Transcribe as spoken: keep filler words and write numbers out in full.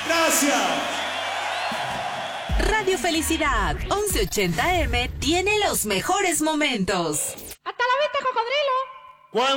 Gracias. Radio Felicidad once ochenta eme tiene los mejores momentos. A